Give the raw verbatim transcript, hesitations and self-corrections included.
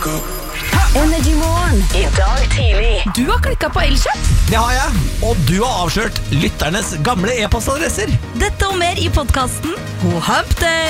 wake up. Energy Morgen. I dag tidlig. Du har klikket på Elkjøp. Det har jeg, og du har avslørt lytternes gamle e-postadresser. Dette og mer i podcasten God Hump Day.